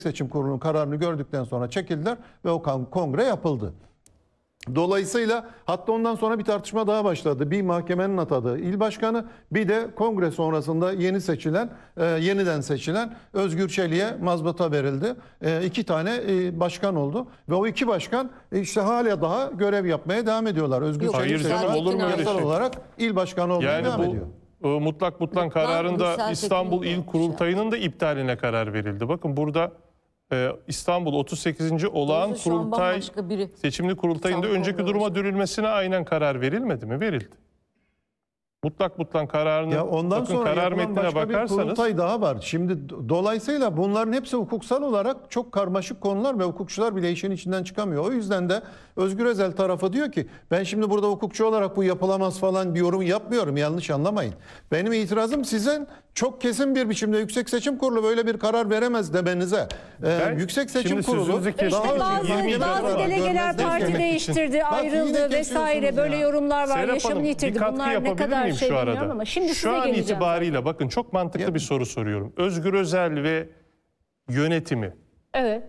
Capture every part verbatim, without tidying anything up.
Seçim Kurulu'nun kararını gördükten sonra çekildiler ve o kongre yapıldı. Dolayısıyla hatta ondan sonra bir tartışma daha başladı. Bir mahkemenin atadığı il başkanı, bir de kongre sonrasında yeni seçilen, e, yeniden seçilen Özgür Çelik'e mazbata verildi. E, iki tane e, başkan oldu ve o iki başkan e, işte hala daha görev yapmaya devam ediyorlar. Özgür Yok, Çelik hayır canım, olur mu öyle yasal şey? olarak il başkanı olmaya Yani devam bu ediyor. e, mutlak mutlak kararında İstanbul İl Kurultayı'nın da iptaline karar verildi. Bakın burada e, İstanbul otuz sekizinci olağan Doğrusu şu an kurultay bambaşka biri. seçimli kurultayında Sağlık önceki olmuyor duruma hocam. dönülmesine aynen karar verilmedi mi? Verildi. Mutlak mutlak kararını Ya ondan bakın sonra karar yapılan metnine başka bir bakarsanız kurultay daha var. Şimdi dolayısıyla bunların hepsi hukuksal olarak çok karmaşık konular ve hukukçular bile işin içinden çıkamıyor. O yüzden de Özgür Özel tarafı diyor ki ben şimdi burada hukukçu olarak bu yapılamaz falan bir yorum yapmıyorum. Yanlış anlamayın. Benim itirazım sizin çok kesin bir biçimde Yüksek Seçim Kurulu böyle bir karar veremez demenize. Ee, Ben Yüksek Seçim şimdi Kurulu sözünüzü kestim. daha İşte önce bazı- yirmi yıl bazı karar delegeler görmez parti demek için. değiştirdi, Bak, yine ayrıldı vesaire, kesiyorsunuz böyle ya. yorumlar var, Serap yaşamını Hanım, bir yitirdi. katkı Bunlar ne yapabilir kadar miyim şey şu bilmiyorum arada? ama şimdi Şu size an geleceğim. itibariyle bakın çok mantıklı Ya- bir soru soruyorum. Özgür Özel ve yönetimi Evet.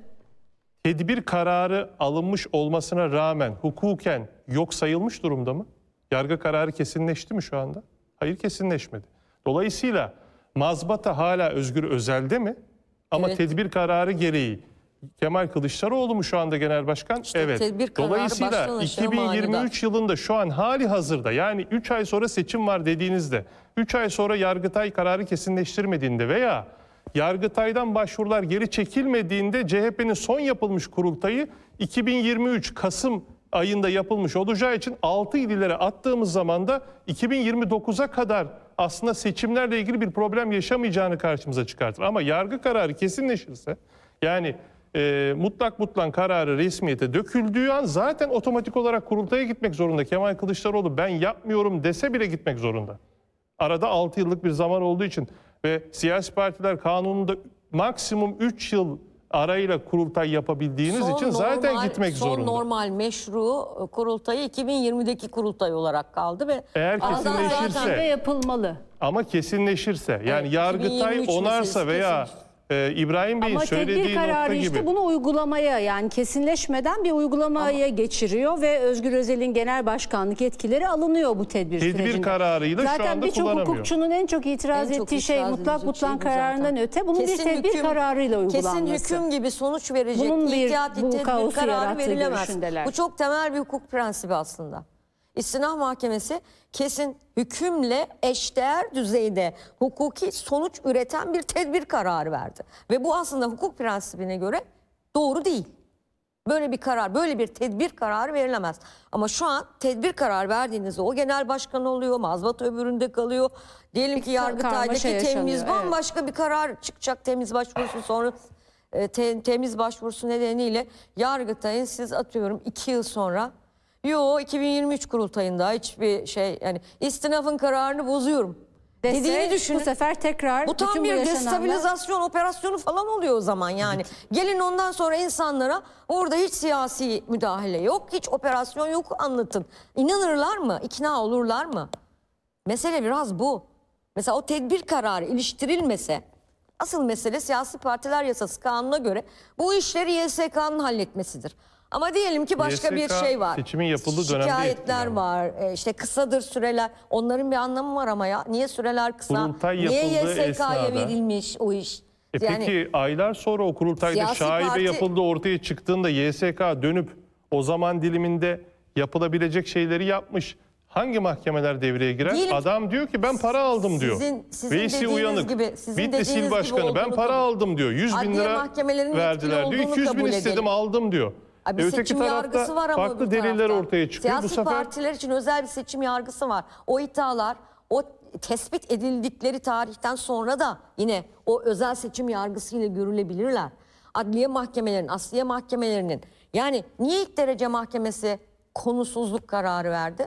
tedbir kararı alınmış olmasına rağmen hukuken yok sayılmış durumda mı? Yargı kararı kesinleşti mi şu anda? Hayır, kesinleşmedi. Dolayısıyla mazbata hala Özgür Özel'de mi? Ama Evet. tedbir kararı gereği Kemal Kılıçdaroğlu mu şu anda genel başkan? İşte evet. tedbir kararı Dolayısıyla baştan aşağı iki bin yirmi üç manidar. yılında şu an hali hazırda, yani üç ay sonra seçim var dediğinizde, üç ay sonra Yargıtay kararı kesinleştirmediğinde veya Yargıtay'dan başvurular geri çekilmediğinde C H P'nin son yapılmış kurultayı iki bin yirmi üç Kasım ayında yapılmış olacağı için altı il ilere attığımız zaman da iki bin yirmi dokuza kadar aslında seçimlerle ilgili bir problem yaşamayacağını karşımıza çıkartır. Ama yargı kararı kesinleşirse, yani e, mutlak mutlak kararı resmiyete döküldüğü an zaten otomatik olarak kurultaya gitmek zorunda. Kemal Kılıçdaroğlu ben yapmıyorum dese bile gitmek zorunda. Arada altı yıllık bir zaman olduğu için ve siyasi partiler kanununda maksimum üç yıl arayla kurultay yapabildiğiniz Son için zaten normal- gitmek son zorunda. normal meşru kurultayı iki bin yirmideki kurultay olarak kaldı ve Eğer Aradan kesinleşirse- zaten- Ve yapılmalı. Ama kesinleşirse, yani Evet, Yargıtay iki bin yirmi üç onarsa meselesi veya kesin. e, İbrahim Bey'in Ama söylediği tedbir nokta kararı gibi. işte bunu uygulamaya, yani kesinleşmeden bir uygulamaya geçiriyor ve Özgür Özel'in genel başkanlık yetkileri alınıyor bu tedbir, Tedbir sürecinde. kararıyla şu Zaten anda birçok kullanamıyor. hukukçunun en çok itiraz En çok ettiği şey itiraz mutlak edilecek mutlak şey bu kararından zaten. öte bunun Kesin bir tedbir hüküm- kararıyla uygulanması. Kesin hüküm gibi sonuç verecek Bunun bir- ihtiyati bu tedbir kaosu kararı yarattığı verilemez. görüşündeler. Bu çok temel bir hukuk prensibi aslında. İstinaf Mahkemesi kesin hükümle eşdeğer düzeyde hukuki sonuç üreten bir tedbir kararı verdi. Ve bu aslında hukuk prensibine göre doğru değil. Böyle bir karar, böyle bir tedbir kararı verilemez. Ama şu an tedbir kararı verdiğinizde o genel başkan oluyor, mazbat öbüründe kalıyor. Diyelim ki karmaşa Yargıtay'daki yaşanıyor, temiz evet. bambaşka bir karar çıkacak, temiz başvurusu sonra e, te- temiz başvurusu nedeniyle Yargıtay'ın siz atıyorum iki yıl sonra yo iki bin yirmi üç kurultayında hiçbir şey, yani istinafın kararını bozuyorum Dese, dediğini düşünün. bu sefer tekrar Bu tam bütün bu bir yaşananlar- destabilizasyon operasyonu falan oluyor o zaman yani. Gelin ondan sonra insanlara orada hiç siyasi müdahale yok, hiç operasyon yok anlatın. İnanırlar mı? İkna olurlar mı? Mesele biraz bu. Mesela o tedbir kararı iliştirilmese, asıl mesele siyasi partiler yasası kanuna göre bu işleri Y S K'nın halletmesidir. Ama diyelim ki başka Y S K bir şey var. seçimin yapıldığı dönemde Şikayetler etkili var. E, işte kısadır süreler. Onların bir anlamı var ama ya. Niye süreler kısa? Kurultay Niye yapıldığı Y S K'ya esnada- verilmiş o iş? E Yani peki aylar sonra o kurultayda Siyasi şaibe parti- yapıldığı ortaya çıktığında Y S K dönüp o zaman diliminde yapılabilecek şeyleri yapmış. Hangi mahkemeler devreye girer? Diyelim- Adam diyor ki ben para aldım diyor. Sizin- sizin Veysi dediğiniz Uyanık, gibi- sizin Bitlis dediğiniz İl gibi Başkanı ben olduğunu para kabul- aldım diyor. yüz bin Adliye lira mahkemelerinin verdiler etkili diyor. olduğunu iki yüz bin kabul istedim edelim. aldım diyor. Abi E öteki seçim tarafta yargısı var ama farklı öbür deliller tarafta. ortaya çıkıyor. Siyasi Bu sefer partiler için özel bir seçim yargısı var. O iddialar, o tespit edildikleri tarihten sonra da yine o özel seçim yargısıyla görülebilirler. Adliye mahkemelerinin, asliye mahkemelerinin, yani niye ilk derece mahkemesi konusuzluk kararı verdi?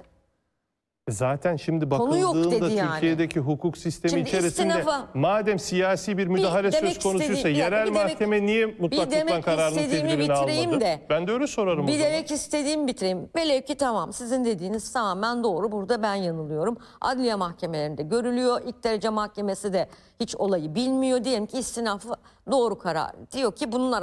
zaten şimdi Konu yok bakıldığında dedi yani. Türkiye'deki hukuk sistemi Şimdi içerisinde istinafa- madem siyasi bir müdahale demek söz konusuysa istediğim- bir dakika, yerel bir demek- mahkeme niye mutlak bir mutlak demek kararının istediğimi tedbirini bitireyim almadı? de. Ben de öyle sorarım o Bir zaman. demek istediğimi bitireyim. Velev ki tamam, sizin dediğiniz tamamen doğru. Burada ben yanılıyorum. Adliye mahkemelerinde görülüyor. İlk derece mahkemesi de hiç olayı bilmiyor. Diyelim ki istinafı doğru karar. Diyor ki bunun